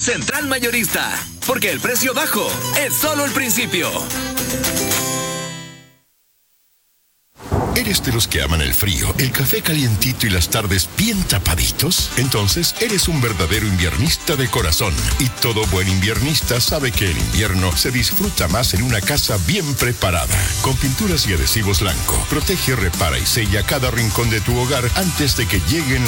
Central Mayorista, porque el precio bajo es solo el principio. ¿Eres de los que aman el frío, el café calientito y las tardes bien tapaditos? Entonces eres un verdadero inviernista de corazón. Y todo buen inviernista sabe que el invierno se disfruta más en una casa bien preparada. Con pinturas y adhesivos Lanco, protege, repara y sella cada rincón de tu hogar antes de que lleguen